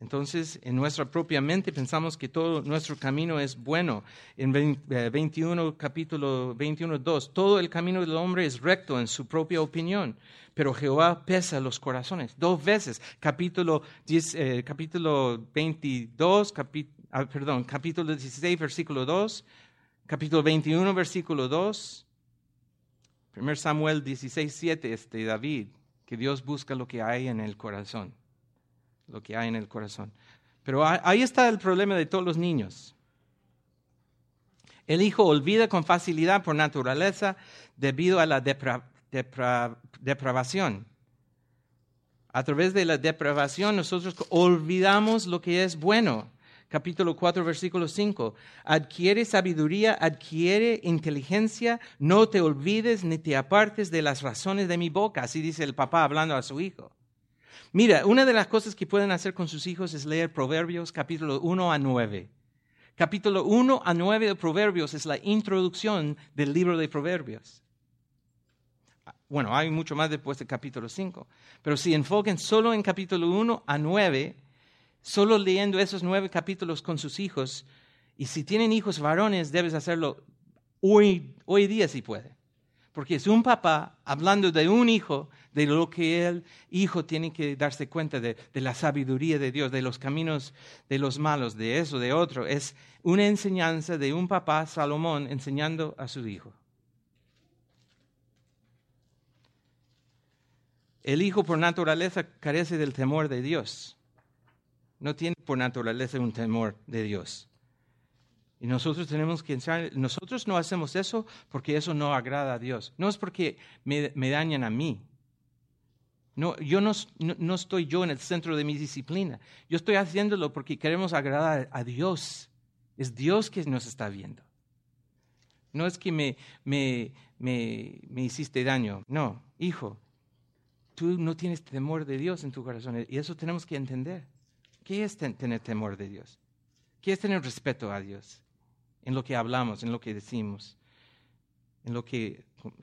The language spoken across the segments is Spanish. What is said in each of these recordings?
Entonces, en nuestra propia mente pensamos que todo nuestro camino es bueno. En 21, capítulo 21, 2, todo el camino del hombre es recto en su propia opinión, pero Jehová pesa los corazones. 2 veces, capítulo 22, capítulo 16, versículo 2, capítulo 21, versículo 2, 1 Samuel 16, 7 es de David, que Dios busca lo que hay en el corazón. Lo que hay en el corazón. Pero ahí está el problema de todos los niños. El hijo olvida con facilidad por naturaleza debido a la depravación. A través de la depravación nosotros olvidamos lo que es bueno. Capítulo 4, versículo 5. Adquiere sabiduría, adquiere inteligencia, no te olvides ni te apartes de las razones de mi boca. Así dice el papá hablando a su hijo. Mira, una de las cosas que pueden hacer con sus hijos es leer Proverbios capítulo 1 a 9. Capítulo 1 a 9 de Proverbios es la introducción del libro de Proverbios. Bueno, hay mucho más después del capítulo 5. Pero si enfoquen solo en capítulo 1 a 9, solo leyendo esos 9 capítulos con sus hijos, y si tienen hijos varones, debes hacerlo hoy día si puede. Porque es un papá hablando de un hijo, de lo que el hijo tiene que darse cuenta de la sabiduría de Dios, de los caminos de los malos, de eso, de otro. Es una enseñanza de un papá, Salomón, enseñando a su hijo. El hijo por naturaleza carece del temor de Dios. No tiene por naturaleza un temor de Dios. Y nosotros tenemos que enseñar, nosotros no hacemos eso porque eso no agrada a Dios. No es porque me dañan a mí. No, yo no estoy yo en el centro de mi disciplina. Yo estoy haciéndolo porque queremos agradar a Dios. Es Dios que nos está viendo. No es que me hiciste daño. No, hijo, tú no tienes temor de Dios en tu corazón. Y eso tenemos que entender. ¿Qué es tener temor de Dios? ¿Qué es tener respeto a Dios? En lo que hablamos, en lo que decimos, en lo que,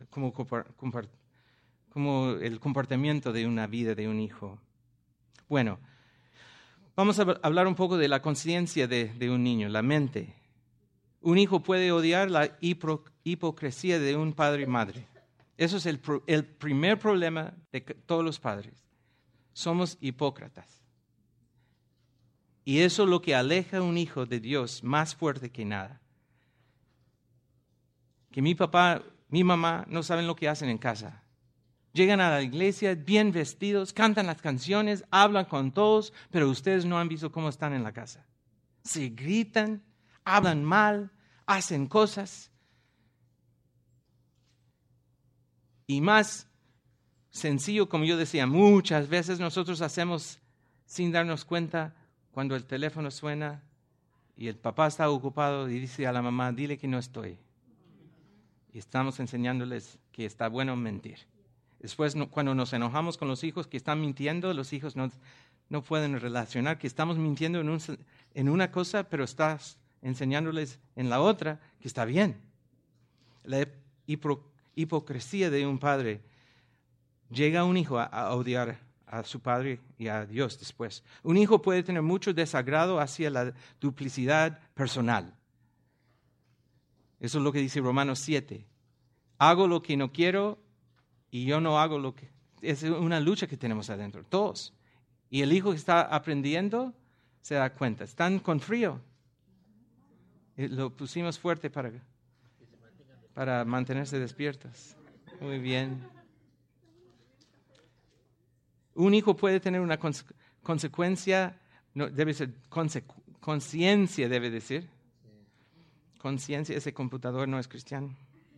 como el comportamiento de una vida de un hijo. Bueno, vamos a hablar un poco de la conciencia de un niño, la mente. Un hijo puede odiar la hipocresía de un padre y madre. Eso es el primer problema de todos los padres. Somos hipócritas. Y eso es lo que aleja a un hijo de Dios más fuerte que nada. Que mi papá, mi mamá no saben lo que hacen en casa. Llegan a la iglesia bien vestidos, cantan las canciones, hablan con todos, pero ustedes no han visto cómo están en la casa. Se gritan, hablan mal, hacen cosas. Y más sencillo, como yo decía, muchas veces nosotros hacemos sin darnos cuenta cuando el teléfono suena y el papá está ocupado y dice a la mamá, dile que no estoy. Y estamos enseñándoles que está bueno mentir. Después, cuando nos enojamos con los hijos que están mintiendo, los hijos no pueden relacionar que estamos mintiendo en una cosa, pero estás enseñándoles en la otra que está bien. La hipocresía de un padre llega a un hijo a odiar a su padre y a Dios después. Un hijo puede tener mucho desagrado hacia la duplicidad personal. Eso es lo que dice Romanos 7. Hago lo que no quiero y yo no hago lo que... Es una lucha que tenemos adentro, todos. Y el hijo que está aprendiendo se da cuenta. Están con frío. Lo pusimos fuerte para mantenerse despiertos. Muy bien. Un hijo puede tener una consecuencia, no, debe ser conciencia, debe decir. Conciencia, ese computador no es cristiano.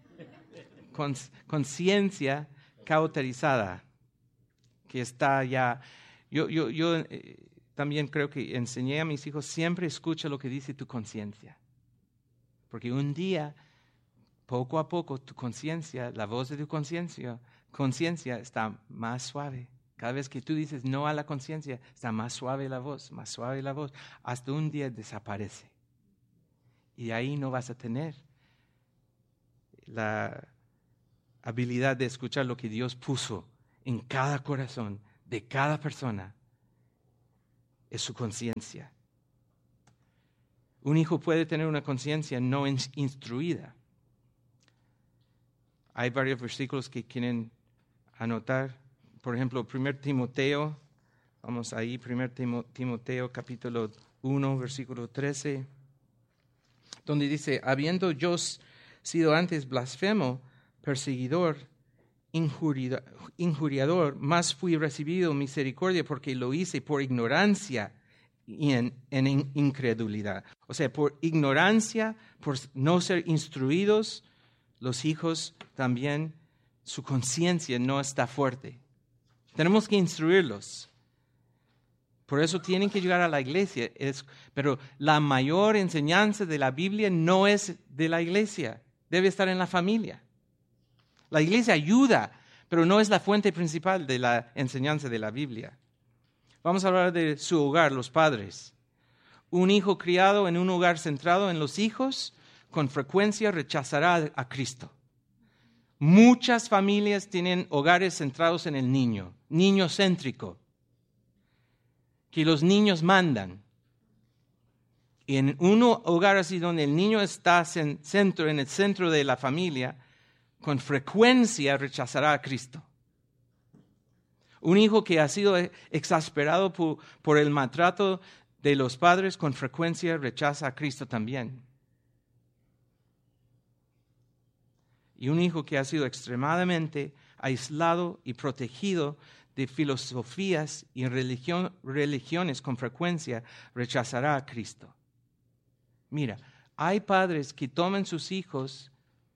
Conciencia cauterizada, que está ya... Yo también creo que enseñé a mis hijos, siempre escucha lo que dice tu conciencia. Porque un día, poco a poco, tu conciencia, la voz de tu conciencia está más suave. Cada vez que tú dices no a la conciencia, está más suave la voz, hasta un día desaparece. Y ahí no vas a tener la habilidad de escuchar lo que Dios puso en cada corazón de cada persona. es su conciencia. Un hijo puede tener una conciencia no instruida. Hay varios versículos que quieren anotar. Por ejemplo, 1 Timoteo, vamos ahí, 1 Timoteo capítulo 1, versículo 13, donde dice, habiendo yo sido antes blasfemo, perseguidor, injuriador, más fui recibido misericordia porque lo hice por ignorancia y en incredulidad. O sea, por ignorancia, por no ser instruidos, los hijos también, su conciencia no está fuerte. Tenemos que instruirlos. Por eso tienen que llegar a la iglesia. Pero la mayor enseñanza de la Biblia no es de la iglesia. Debe estar en la familia. La iglesia ayuda, pero no es la fuente principal de la enseñanza de la Biblia. Vamos a hablar de su hogar, los padres. Un hijo criado en un hogar centrado en los hijos, con frecuencia rechazará a Cristo. Muchas familias tienen hogares centrados en el niño céntrico, que los niños mandan. Y en un hogar así donde el niño está en el centro de la familia, con frecuencia rechazará a Cristo. Un hijo que ha sido exasperado por el maltrato de los padres, con frecuencia rechaza a Cristo también. Y un hijo que ha sido extremadamente aislado y protegido de filosofías y religiones con frecuencia rechazará a Cristo. Mira, hay padres que toman sus hijos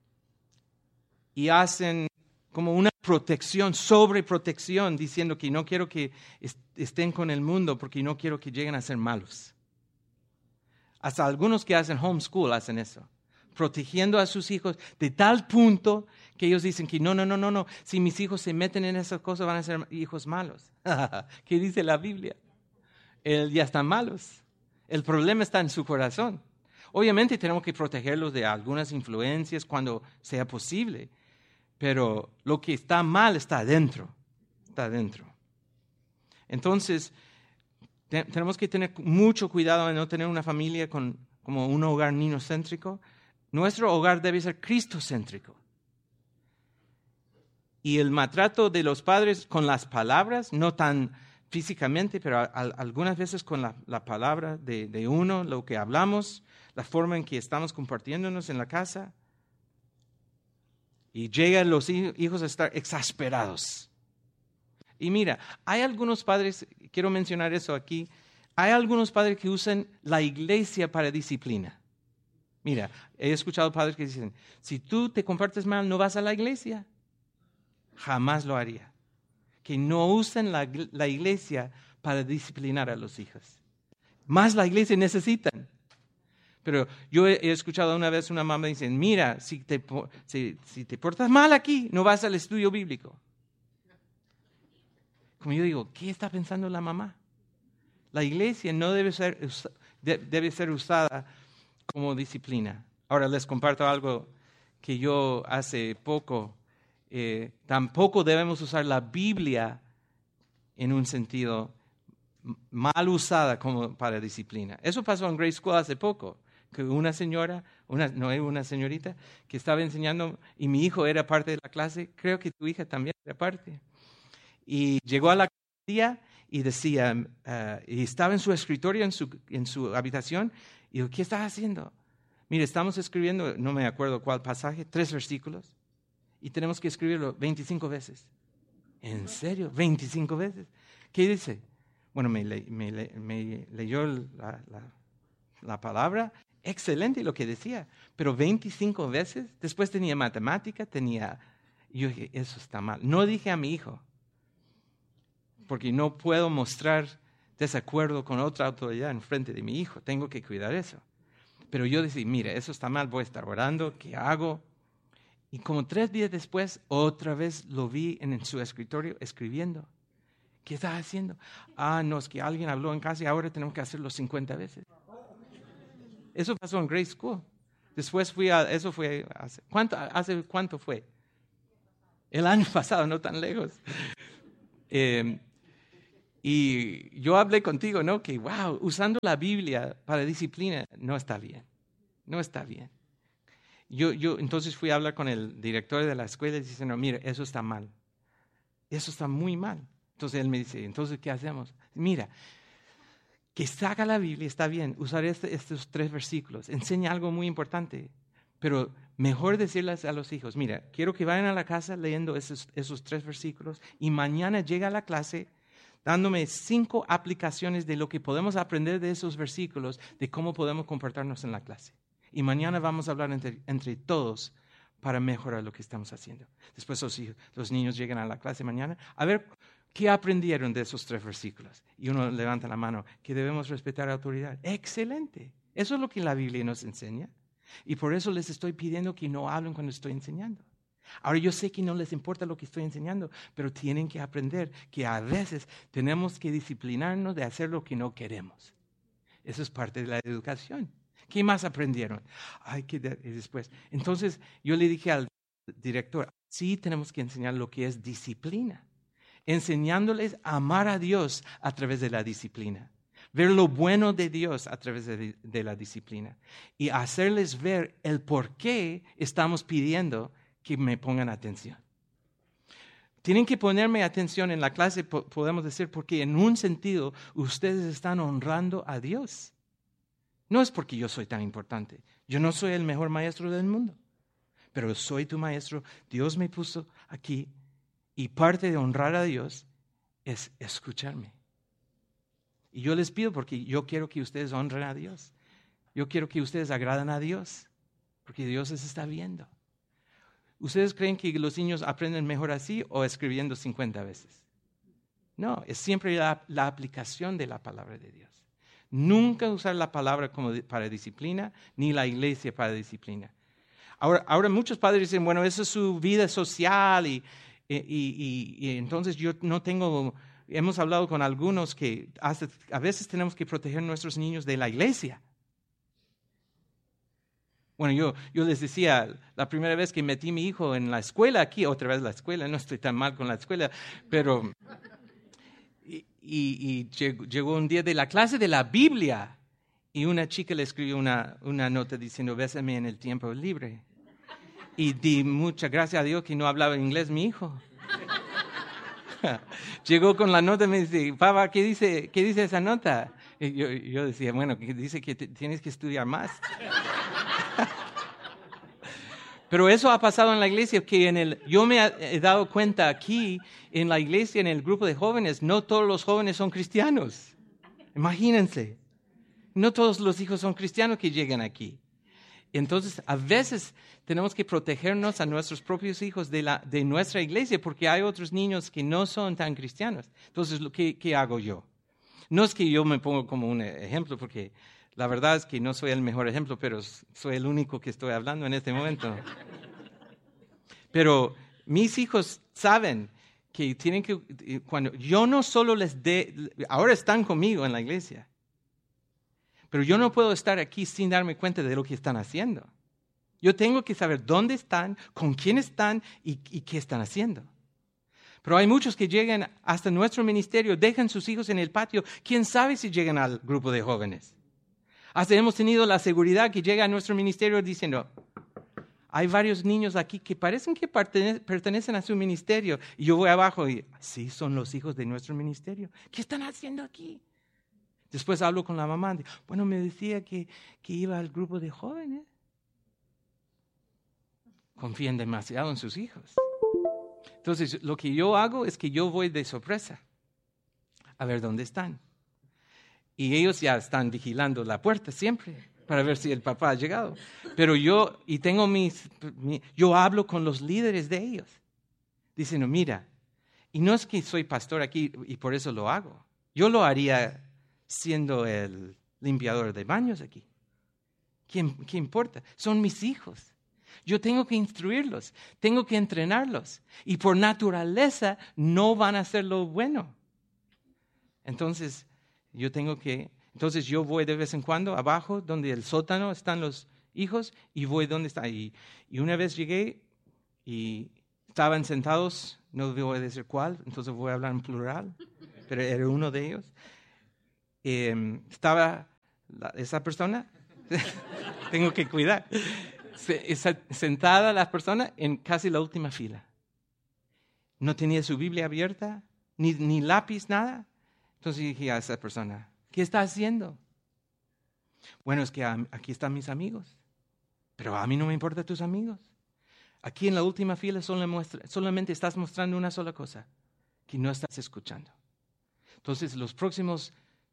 y hacen como una protección, sobreprotección, diciendo que no quiero que estén con el mundo porque no quiero que lleguen a ser malos. Hasta algunos que hacen homeschool hacen eso, protegiendo a sus hijos de tal punto que ellos dicen que no, si mis hijos se meten en esas cosas van a ser hijos malos. ¿Qué dice la Biblia? Ya están malos. El problema está en su corazón. Obviamente tenemos que protegerlos de algunas influencias cuando sea posible, pero lo que está mal está adentro. Entonces, tenemos que tener mucho cuidado de no tener una familia como un hogar niñocéntrico. Nuestro hogar debe ser cristocéntrico. Y el maltrato de los padres con las palabras, no tan físicamente, pero algunas veces con la palabra de uno, lo que hablamos, la forma en que estamos compartiéndonos en la casa. Y llegan los hijos a estar exasperados. Y mira, hay algunos padres, quiero mencionar eso aquí, hay algunos padres que usan la iglesia para disciplina. Mira, he escuchado padres que dicen, si tú te comportas mal, no vas a la iglesia. Jamás lo haría. Que no usen la iglesia para disciplinar a los hijos. Más la iglesia necesitan. Pero yo he escuchado una vez una mamá dice, mira, si te portas mal aquí, no vas al estudio bíblico. Como yo digo, ¿qué está pensando la mamá? La iglesia no debe ser usada como disciplina. Ahora les comparto algo que yo hace poco. Tampoco debemos usar la Biblia en un sentido mal usada como para disciplina. Eso pasó en Grace School hace poco, que una señora, una señorita, que estaba enseñando, y mi hijo era parte de la clase, creo que tu hija también era parte, y llegó a la día y decía, y estaba en su escritorio, en su habitación, y dijo, ¿qué estás haciendo? Mire, estamos escribiendo, no me acuerdo cuál pasaje, 3 versículos, y tenemos que escribirlo 25 veces. ¿En serio? 25 veces. ¿Qué dice? Bueno, me leyó la palabra, excelente lo que decía, pero 25 veces, después tenía matemática, yo dije, eso está mal. No dije a mi hijo, porque no puedo mostrar desacuerdo con otra autoridad en frente de mi hijo, tengo que cuidar eso. Pero yo decía, mira, eso está mal, voy a estar orando, ¿qué hago? Y como 3 días después, otra vez lo vi en su escritorio escribiendo. ¿Qué estás haciendo? No, es que alguien habló en casa y ahora tenemos que hacerlo 50 veces. Eso pasó en Grace School. Después eso fue, ¿hace cuánto fue? El año pasado, no tan lejos. Y yo hablé contigo, ¿no? Que, wow, usando la Biblia para disciplina no está bien. No está bien. Yo entonces fui a hablar con el director de la escuela y dice, no, mira, eso está mal. Eso está muy mal. Entonces él me dice, entonces, ¿qué hacemos? Mira, que saca la Biblia, está bien, usar estos 3 versículos. Enseña algo muy importante. Pero mejor decirles a los hijos, mira, quiero que vayan a la casa leyendo esos 3 versículos y mañana llega a la clase dándome 5 aplicaciones de lo que podemos aprender de esos versículos, de cómo podemos comportarnos en la clase. Y mañana vamos a hablar entre todos para mejorar lo que estamos haciendo. Después los niños llegan a la clase mañana, a ver qué aprendieron de esos 3 versículos. Y uno levanta la mano, que debemos respetar la autoridad. ¡Excelente! Eso es lo que la Biblia nos enseña. Y por eso les estoy pidiendo que no hablen cuando estoy enseñando. Ahora yo sé que no les importa lo que estoy enseñando, pero tienen que aprender que a veces tenemos que disciplinarnos de hacer lo que no queremos. Eso es parte de la educación. ¿Qué más aprendieron? Y después. Entonces yo le dije al director, sí tenemos que enseñar lo que es disciplina, enseñándoles a amar a Dios a través de la disciplina. Ver lo bueno de Dios a través de la disciplina y hacerles ver el por qué estamos pidiendo que me pongan atención. Tienen que ponerme atención en la clase, podemos decir, porque en un sentido ustedes están honrando a Dios. No es porque yo soy tan importante. Yo no soy el mejor maestro del mundo, pero soy tu maestro. Dios me puso aquí y parte de honrar a Dios es escucharme. Y yo les pido porque yo quiero que ustedes honren a Dios. Yo quiero que ustedes agraden a Dios, porque Dios les está viendo. ¿Ustedes creen que los niños aprenden mejor así o escribiendo 50 veces? No, es siempre la aplicación de la palabra de Dios. Nunca usar la palabra como para disciplina, ni la iglesia para disciplina. Ahora muchos padres dicen, bueno, esa es su vida social y entonces yo no tengo... Hemos hablado con algunos que a veces tenemos que proteger a nuestros niños de la iglesia. Bueno, yo les decía, la primera vez que metí a mi hijo en la escuela aquí, otra vez la escuela, no estoy tan mal con la escuela, pero... Y llegó un día de la clase de la Biblia y una chica le escribió una nota diciendo, bésame en el tiempo libre. Y di muchas gracias a Dios que no hablaba inglés mi hijo. Llegó con la nota y me dice, papá, ¿qué dice esa nota? Y yo decía, bueno, dice que tienes que estudiar más. Pero eso ha pasado en la iglesia, que yo me he dado cuenta aquí, en la iglesia, en el grupo de jóvenes, no todos los jóvenes son cristianos. Imagínense, no todos los hijos son cristianos que llegan aquí. Entonces, a veces tenemos que protegernos a nuestros propios hijos de nuestra iglesia, porque hay otros niños que no son tan cristianos. Entonces, ¿qué hago yo? No es que yo me pongo como un ejemplo, porque la verdad es que no soy el mejor ejemplo, pero soy el único que estoy hablando en este momento. Pero mis hijos saben que tienen que, cuando yo no solo ahora están conmigo en la iglesia, pero yo no puedo estar aquí sin darme cuenta de lo que están haciendo. Yo tengo que saber dónde están, con quién están y qué están haciendo. Pero hay muchos que llegan hasta nuestro ministerio, dejan sus hijos en el patio. ¿Quién sabe si llegan al grupo de jóvenes? Hasta hemos tenido la seguridad que llega a nuestro ministerio diciendo, hay varios niños aquí que parecen que pertenecen a su ministerio. Y yo voy abajo y, sí, son los hijos de nuestro ministerio. ¿Qué están haciendo aquí? Después hablo con la mamá. Bueno, me decía que iba al grupo de jóvenes. Confían demasiado en sus hijos. Entonces, lo que yo hago es que yo voy de sorpresa a ver dónde están. Y ellos ya están vigilando la puerta siempre para ver si el papá ha llegado. Pero yo hablo con los líderes de ellos. Diciendo, mira, y no es que soy pastor aquí y por eso lo hago. Yo lo haría siendo el limpiador de baños aquí. ¿Qué importa? Son mis hijos. Yo tengo que instruirlos, tengo que entrenarlos. Y por naturaleza no van a hacer lo bueno. Entonces yo voy de vez en cuando abajo, donde el sótano están los hijos, y voy donde está. Y una vez llegué y estaban sentados, no voy a decir cuál, entonces voy a hablar en plural. pero era uno de ellos. Estaba esa persona, tengo que cuidar, sentada la persona en casi la última fila. No tenía su Biblia abierta, ni lápiz, nada. Entonces dije a esa persona, ¿qué está haciendo? Bueno, es que aquí están mis amigos, pero a mí no me importan tus amigos. Aquí en la última fila solamente estás mostrando una sola cosa, que no estás escuchando. Entonces las próximas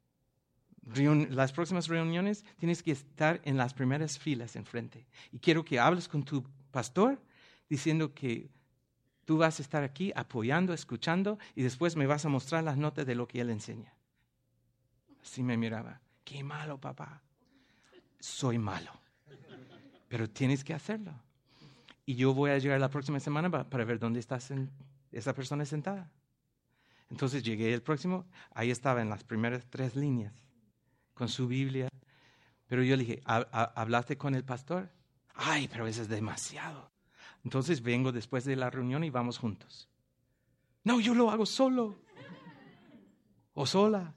reuniones tienes que estar en las primeras filas enfrente. Y quiero que hables con tu pastor diciendo que tú vas a estar aquí apoyando, escuchando, y después me vas a mostrar las notas de lo que él enseña. Así me miraba. Qué malo, papá. Soy malo. Pero tienes que hacerlo. Y yo voy a llegar la próxima semana para ver dónde está esa persona sentada. Entonces llegué el próximo, ahí estaba en las primeras 3 líneas, con su Biblia. Pero yo le dije, ¿hablaste con el pastor? Ay, pero eso es demasiado. Entonces vengo después de la reunión y vamos juntos. No, yo lo hago solo. O sola.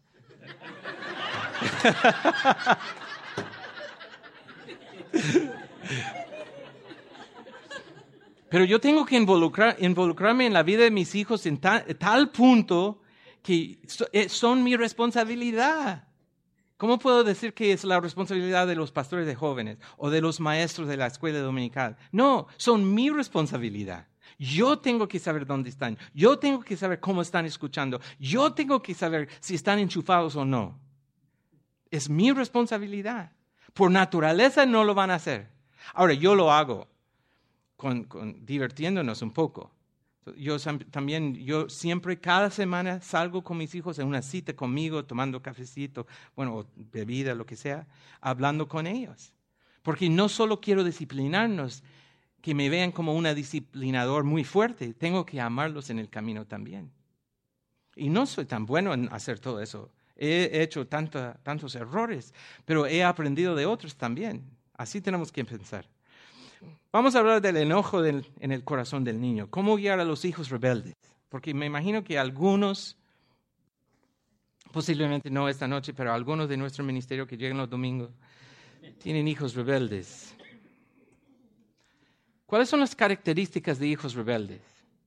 Pero yo tengo que involucrarme en la vida de mis hijos en tal punto que son mi responsabilidad. ¿Cómo puedo decir que es la responsabilidad de los pastores de jóvenes o de los maestros de la escuela dominical? No, son mi responsabilidad. Yo tengo que saber dónde están. Yo tengo que saber cómo están escuchando. Yo tengo que saber si están enchufados o no. Es mi responsabilidad. Por naturaleza no lo van a hacer. Ahora, yo lo hago divirtiéndonos un poco. Yo siempre, cada semana salgo con mis hijos en una cita conmigo, tomando cafecito, o bebida, lo que sea, hablando con ellos. Porque no solo quiero disciplinarnos, que me vean como un disciplinador muy fuerte, tengo que amarlos en el camino también. Y no soy tan bueno en hacer todo eso. He hecho tantos errores, pero he aprendido de otros también. Así tenemos que pensar. Vamos a hablar del enojo en el corazón del niño. ¿Cómo guiar a los hijos rebeldes? Porque me imagino que algunos, posiblemente no esta noche, pero algunos de nuestro ministerio que llegan los domingos, tienen hijos rebeldes. ¿Cuáles son las características de hijos rebeldes?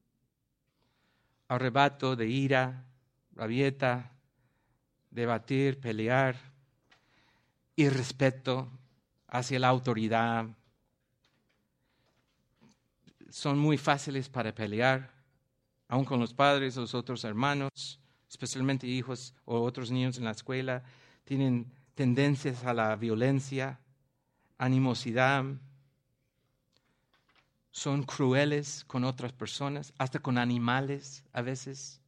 Arrebato de ira, rabieta, debatir, pelear, irrespeto hacia la autoridad. Son muy fáciles para pelear, aun con los padres o los otros hermanos, especialmente hijos o otros niños en la escuela. Tienen tendencias a la violencia, animosidad. Son crueles con otras personas, hasta con animales a veces.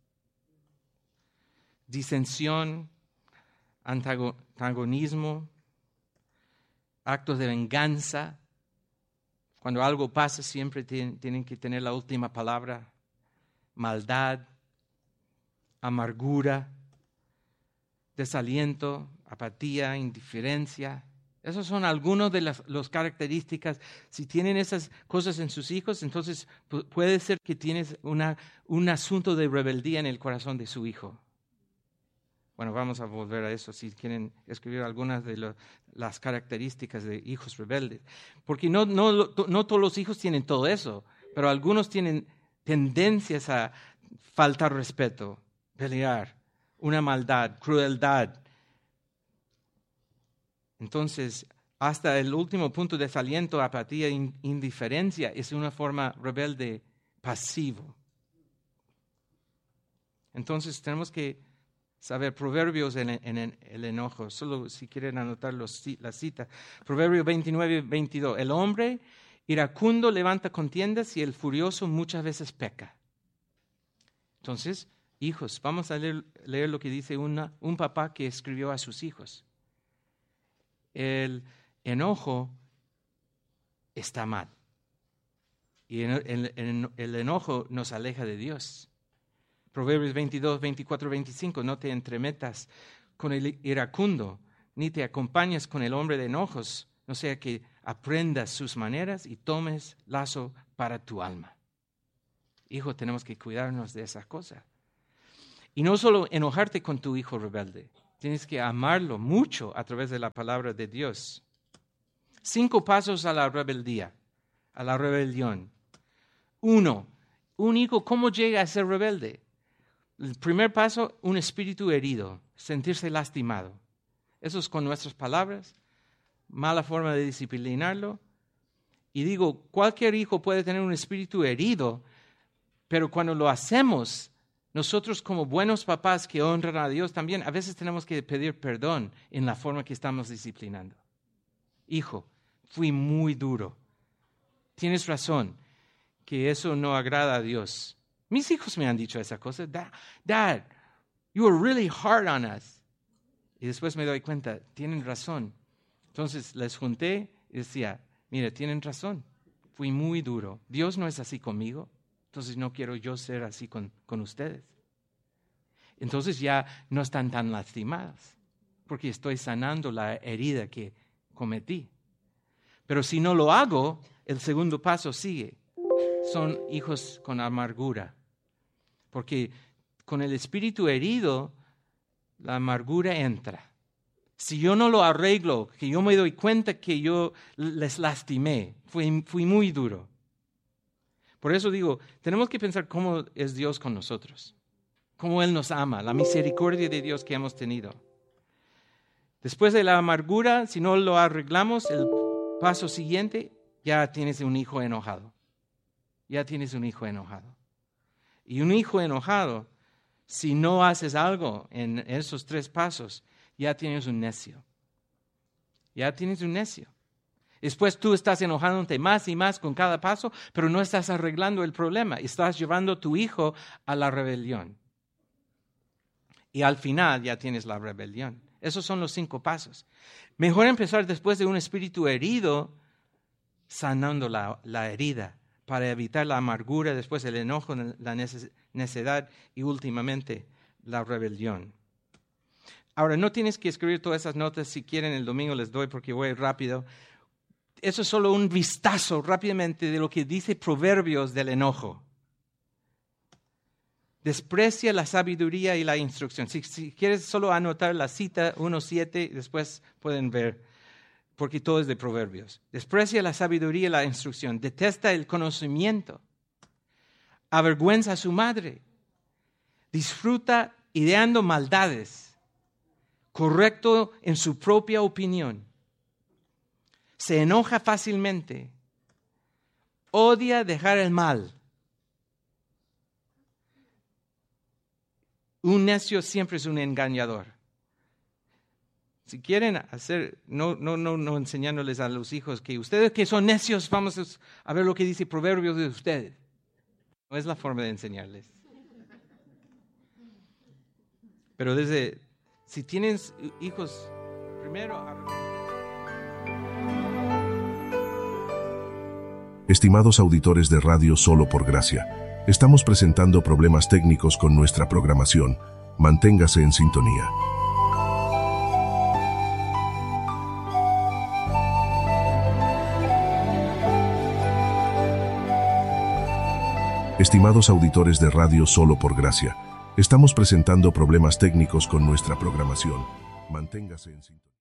Disensión, antagonismo, actos de venganza. Cuando algo pasa siempre tienen que tener la última palabra. Maldad, amargura, desaliento, apatía, indiferencia. Esas son algunas de las características. Si tienen esas cosas en sus hijos, entonces puede ser que tienes un asunto de rebeldía en el corazón de su hijo. Bueno, vamos a volver a eso si quieren escribir algunas de las características de hijos rebeldes. Porque no todos los hijos tienen todo eso, pero algunos tienen tendencias a faltar respeto, pelear, una maldad, crueldad. Entonces, hasta el último punto, desaliento, apatía, indiferencia, es una forma rebelde pasivo. Entonces, tenemos que saber Proverbios en el enojo. Solo si quieren anotar la cita. Proverbios 29:22. El hombre iracundo levanta contiendas y el furioso muchas veces peca. Entonces, hijos, vamos a leer lo que dice un papá que escribió a sus hijos. El enojo está mal. Y el enojo nos aleja de Dios. Proverbios 22, 24, 25. No te entremetas con el iracundo, ni te acompañes con el hombre de enojos, no sea que aprendas sus maneras y tomes lazo para tu alma. Hijo, tenemos que cuidarnos de esas cosas. Y no solo enojarte con tu hijo rebelde, tienes que amarlo mucho a través de la palabra de Dios. 5 pasos a la rebeldía, a la rebelión. 1, un hijo, ¿cómo llega a ser rebelde? El primer paso, un espíritu herido, sentirse lastimado. Eso es con nuestras palabras, mala forma de disciplinarlo. Y digo, cualquier hijo puede tener un espíritu herido, pero cuando lo hacemos, nosotros como buenos papás que honran a Dios también, a veces tenemos que pedir perdón en la forma que estamos disciplinando. Hijo, fui muy duro. Tienes razón, que eso no agrada a Dios. Mis hijos me han dicho esa cosa. Dad, you were really hard on us. Y después me doy cuenta, tienen razón. Entonces les junté y decía, mire, tienen razón. Fui muy duro. Dios no es así conmigo. Entonces no quiero yo ser así con ustedes. Entonces ya no están tan lastimadas, porque estoy sanando la herida que cometí. Pero si no lo hago, el segundo paso sigue. Son hijos con amargura, porque con el espíritu herido, la amargura entra. Si yo no lo arreglo, que yo me doy cuenta que yo les lastimé, fui muy duro. Por eso digo, tenemos que pensar cómo es Dios con nosotros, cómo Él nos ama, la misericordia de Dios que hemos tenido. Después de la amargura, si no lo arreglamos, el paso siguiente, ya tienes un hijo enojado. Ya tienes un hijo enojado. Y un hijo enojado, si no haces algo en esos 3 pasos, ya tienes un necio. Ya tienes un necio. Después tú estás enojándote más y más con cada paso, pero no estás arreglando el problema. Estás llevando a tu hijo a la rebelión. Y al final ya tienes la rebelión. Esos son los 5 pasos. Mejor empezar después de un espíritu herido, sanando la herida, para evitar la amargura, después el enojo, la necedad y últimamente la rebelión. Ahora, no tienes que escribir todas esas notas. Si quieren, el domingo les doy porque voy rápido. Eso es solo un vistazo rápidamente de lo que dice Proverbios del enojo. Desprecia la sabiduría y la instrucción. Si quieres solo anotar la cita 1:7, después pueden ver, porque todo es de Proverbios. Desprecia la sabiduría y la instrucción. Detesta el conocimiento. Avergüenza a su madre. Disfruta ideando maldades. Correcto en su propia opinión. Se enoja fácilmente. Odia dejar el mal. Un necio siempre es un engañador. Si quieren hacer, no enseñándoles a los hijos que ustedes que son necios, vamos a ver lo que dice Proverbios de ustedes. No es la forma de enseñarles. Pero si tienes hijos, primero... Estimados auditores de Radio Solo por Gracia, estamos presentando problemas técnicos con nuestra programación. Manténgase en sintonía. Estimados auditores de Radio Solo por Gracia, estamos presentando problemas técnicos con nuestra programación. Manténgase en sintonía.